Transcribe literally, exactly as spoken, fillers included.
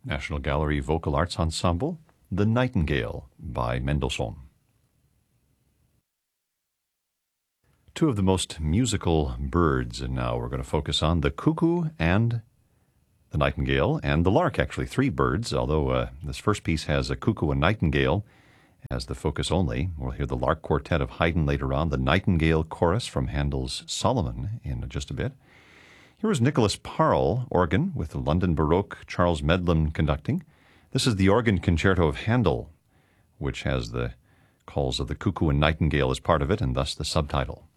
National Gallery Vocal Arts Ensemble, The Nightingale by Mendelssohn. Two of the most musical birds, and now we're going to focus on the cuckoo and the nightingale, and the lark, actually, three birds, although uh, this first piece has a cuckoo and nightingale as the focus only. We'll hear the Lark Quartet of Haydn later on, the Nightingale Chorus from Handel's Solomon in just a bit. Here is Nicholas Parle, organ, with the London Baroque Charles Medlin conducting. This is the organ concerto of Handel, which has the calls of the cuckoo and nightingale as part of it, and thus the subtitle.